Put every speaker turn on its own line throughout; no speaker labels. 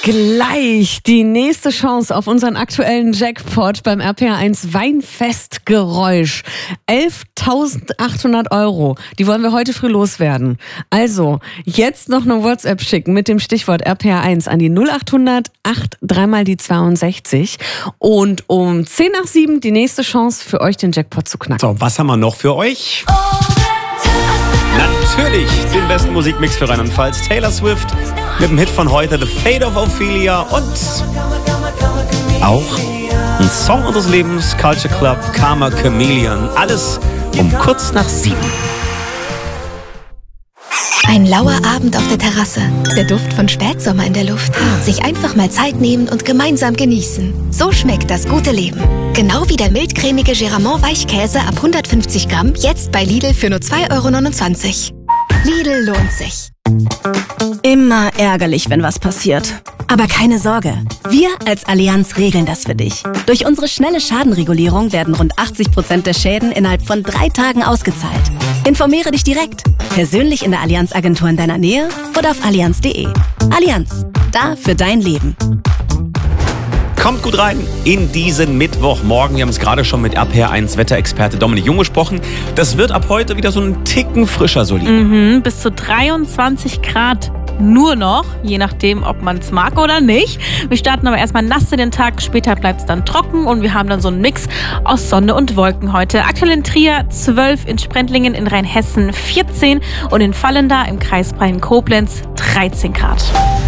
Gleich die nächste Chance auf unseren aktuellen Jackpot beim RPR1 Weinfestgeräusch. 11.800 €. Die wollen wir heute früh loswerden. Also, jetzt noch eine WhatsApp schicken mit dem Stichwort RPR1 an die 0800 83 mal die 62. Und um 10 nach 7 die nächste Chance für euch, den Jackpot zu knacken.
So, was haben wir noch für euch? Natürlich den besten Musikmix für Rheinland-Pfalz. Taylor Swift mit dem Hit von heute, The Fate of Ophelia. Und auch ein Song unseres Lebens, Culture Club, Karma Chameleon. Alles um kurz nach 7.
Ein lauer Abend auf der Terrasse, der Duft von Spätsommer in der Luft. Sich einfach mal Zeit nehmen und gemeinsam genießen. So schmeckt das gute Leben. Genau wie der mildcremige Geramont Weichkäse ab 150 Gramm, jetzt bei Lidl für nur 2,29 €. Lidl lohnt sich.
Immer ärgerlich, wenn was passiert. Aber keine Sorge, wir als Allianz regeln das für dich. Durch unsere schnelle Schadenregulierung werden rund 80% der Schäden innerhalb von 3 Tagen ausgezahlt. Informiere dich direkt, persönlich in der Allianz-Agentur in deiner Nähe oder auf allianz.de. Allianz, da für dein Leben.
Kommt gut rein in diesen Mittwochmorgen. Wir haben es gerade schon mit RPR1 Wetterexperte Dominik Jung gesprochen. Das wird ab heute wieder so einen Ticken frischer, Soli.
Bis zu 23 Grad nur noch, je nachdem, ob man es mag oder nicht. Wir starten aber erstmal nass in den Tag, später bleibt es dann trocken und wir haben dann so einen Mix aus Sonne und Wolken heute. Aktuell in Trier 12, in Sprendlingen in Rheinhessen 14 und in Vallenda im Kreis Breien-Koblenz 13 Grad.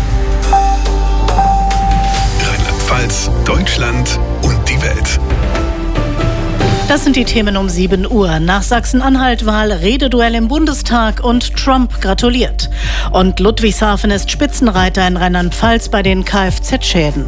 Rheinland-Pfalz, Deutschland und die Welt.
Das sind die Themen um 7 Uhr. Nach Sachsen-Anhalt-Wahl, Rededuell im Bundestag und Trump gratuliert. Und Ludwigshafen ist Spitzenreiter in Rheinland-Pfalz bei den Kfz-Schäden.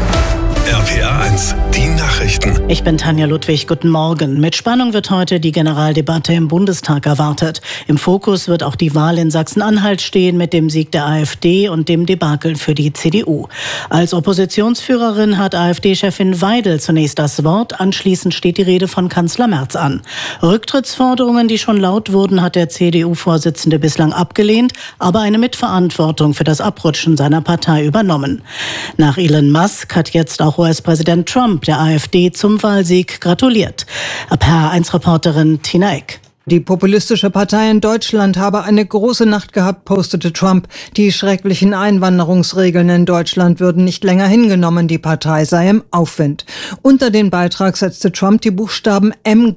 RPR1, die Nachrichten.
Ich bin Tanja Ludwig, guten Morgen. Mit Spannung wird heute die Generaldebatte im Bundestag erwartet. Im Fokus wird auch die Wahl in Sachsen-Anhalt stehen mit dem Sieg der AfD und dem Debakel für die CDU. Als Oppositionsführerin hat AfD-Chefin Weidel zunächst das Wort. Anschließend steht die Rede von Kanzler Merz an. Rücktrittsforderungen, die schon laut wurden, hat der CDU-Vorsitzende bislang abgelehnt, aber eine Mitverantwortung für das Abrutschen seiner Partei übernommen. Nach Elon Musk hat jetzt auch US-Präsident Trump der AfD zum Wahlsieg gratuliert. RPR1-Reporterin Tina Eck.
Die populistische Partei in Deutschland habe eine große Nacht gehabt, postete Trump. Die schrecklichen Einwanderungsregeln in Deutschland würden nicht länger hingenommen, die Partei sei im Aufwind. Unter den Beitrag setzte Trump die Buchstaben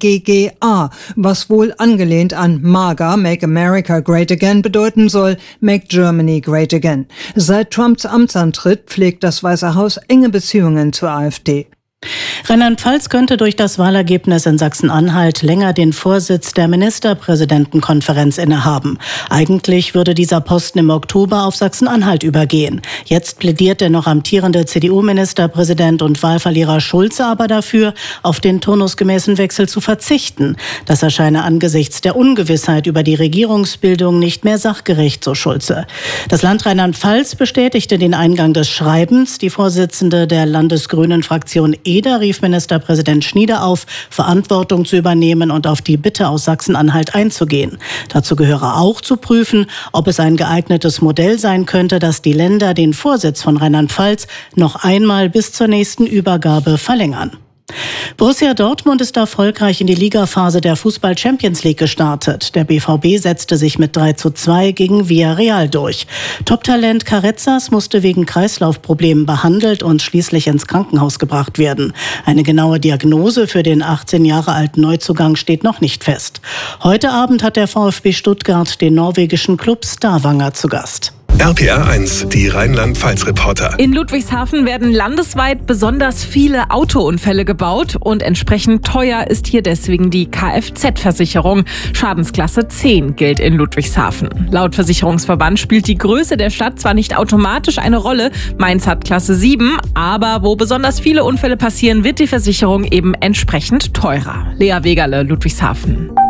MGGA, was wohl angelehnt an MAGA, Make America Great Again, bedeuten soll, Make Germany Great Again. Seit Trumps Amtsantritt pflegt das Weiße Haus enge Beziehungen zur AfD.
Rheinland-Pfalz könnte durch das Wahlergebnis in Sachsen-Anhalt länger den Vorsitz der Ministerpräsidentenkonferenz innehaben. Eigentlich würde dieser Posten im Oktober auf Sachsen-Anhalt übergehen. Jetzt plädiert der noch amtierende CDU-Ministerpräsident und Wahlverlierer Schulze aber dafür, auf den turnusgemäßen Wechsel zu verzichten. Das erscheine angesichts der Ungewissheit über die Regierungsbildung nicht mehr sachgerecht, so Schulze. Das Land Rheinland-Pfalz bestätigte den Eingang des Schreibens. Die Vorsitzende der Landesgrünen-Fraktion Eder rief Ministerpräsident Schnieder auf, Verantwortung zu übernehmen und auf die Bitte aus Sachsen-Anhalt einzugehen. Dazu gehöre auch zu prüfen, ob es ein geeignetes Modell sein könnte, dass die Länder den Vorsitz von Rheinland-Pfalz noch einmal bis zur nächsten Übergabe verlängern. Borussia Dortmund ist erfolgreich in die Ligaphase der Fußball-Champions League gestartet. Der BVB setzte sich mit 3:2 gegen Villarreal durch. Top-Talent Carrezzas musste wegen Kreislaufproblemen behandelt und schließlich ins Krankenhaus gebracht werden. Eine genaue Diagnose für den 18 Jahre alten Neuzugang steht noch nicht fest. Heute Abend hat der VfB Stuttgart den norwegischen Club Stavanger zu Gast.
RPR1, die Rheinland-Pfalz-Reporter.
In Ludwigshafen werden landesweit besonders viele Autounfälle gebaut und entsprechend teuer ist hier deswegen die Kfz-Versicherung. Schadensklasse 10 gilt in Ludwigshafen. Laut Versicherungsverband spielt die Größe der Stadt zwar nicht automatisch eine Rolle, Mainz hat Klasse 7, aber wo besonders viele Unfälle passieren, wird die Versicherung eben entsprechend teurer. Lea Wegerle, Ludwigshafen.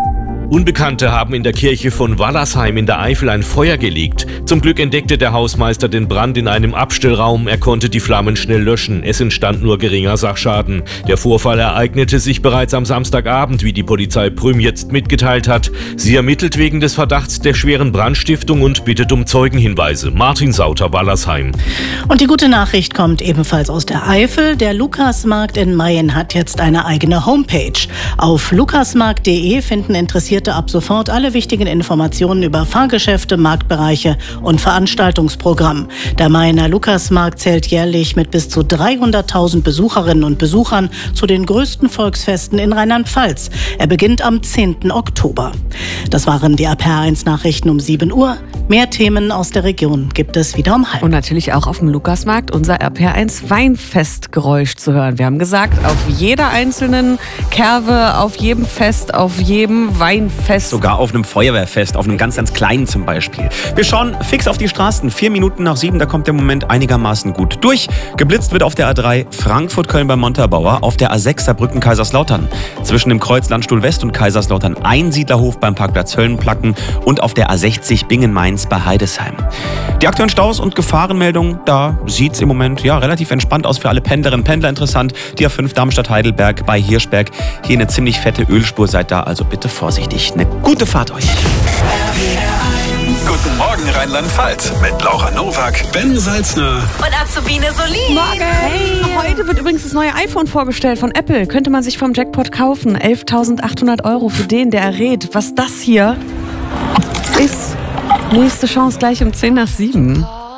Unbekannte haben in der Kirche von Wallersheim in der Eifel ein Feuer gelegt. Zum Glück entdeckte der Hausmeister den Brand in einem Abstellraum. Er konnte die Flammen schnell löschen. Es entstand nur geringer Sachschaden. Der Vorfall ereignete sich bereits am Samstagabend, wie die Polizei Prüm jetzt mitgeteilt hat. Sie ermittelt wegen des Verdachts der schweren Brandstiftung und bittet um Zeugenhinweise. Martin Sauter, Wallersheim.
Und die gute Nachricht kommt ebenfalls aus der Eifel. Der Lukasmarkt in Mayen hat jetzt eine eigene Homepage. Auf lukasmarkt.de finden Interessierte ab sofort alle wichtigen Informationen über Fahrgeschäfte, Marktbereiche und Veranstaltungsprogramm. Der Mayener Lukasmarkt zählt jährlich mit bis zu 300.000 Besucherinnen und Besuchern zu den größten Volksfesten in Rheinland-Pfalz. Er beginnt am 10. Oktober. Das waren die RPR1 Nachrichten um 7 Uhr. Mehr Themen aus der Region gibt es wieder um 12:30.
Und natürlich auch auf dem Lukasmarkt unser RPR1 Weinfestgeräusch zu hören. Wir haben gesagt, auf jeder einzelnen Kerwe, auf jedem Fest, auf jedem Weinfest.
Sogar auf einem Feuerwehrfest, auf einem ganz, ganz kleinen zum Beispiel. Wir schauen fix auf die Straßen. 4 Minuten nach 7, da kommt der Moment einigermaßen gut durch. Geblitzt wird auf der A3 Frankfurt-Köln bei Montabaur, auf der A6 Saarbrücken-Kaiserslautern. Zwischen dem Kreuz Landstuhl West und Kaiserslautern Einsiedlerhof beim Parkplatz Höllenplacken und auf der A60 Bingen-Mainz bei Heidesheim. Die aktuellen Staus und Gefahrenmeldungen, da sieht es im Moment relativ entspannt aus für alle Pendlerinnen und Pendler. Interessant, die A5 Darmstadt-Heidelberg bei Hirschberg. Hier eine ziemlich fette Ölspur, seid da also bitte vorsichtig. Eine gute Fahrt euch.
Guten Morgen Rheinland-Pfalz mit Laura Nowak, Ben Salzner
Und Azubine Solin.
Morgen! Hey. Heute wird übrigens das neue iPhone vorgestellt von Apple. Könnte man sich vom Jackpot kaufen. 11.800 € für den, der errät, was das hier ist. Nächste Chance gleich um 6:50.